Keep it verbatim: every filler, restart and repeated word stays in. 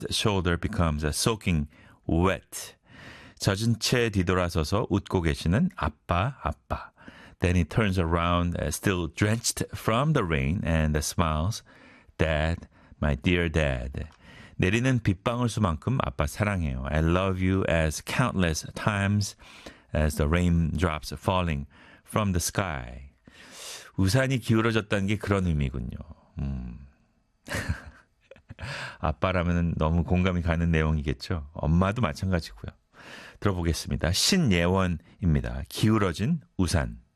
shoulder becomes soaking wet. 젖은 채 뒤돌아서서 웃고 계시는 아빠, 아빠. Then he turns around, uh, still drenched from the rain, and smiles. Dad, my dear dad. 내리는 빗방울 수만큼 아빠 사랑해요. I love you as countless times as the raindrops falling from the sky. 우산이 기울어졌다는 게 그런 의미군요. 음. 아빠라면 너무 공감이 가는 내용이겠죠. 엄마도 마찬가지고요. 들어보겠습니다. 신예원입니다. 기울어진 우산.